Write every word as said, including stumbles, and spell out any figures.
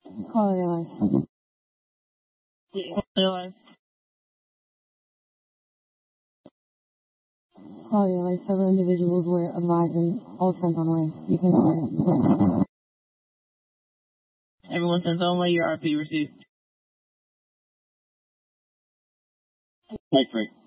Call airline. Airline. Call airline. Several individuals were advised and all sent on way. You can call it. Everyone sent on way. Your R P received. Mike Frank.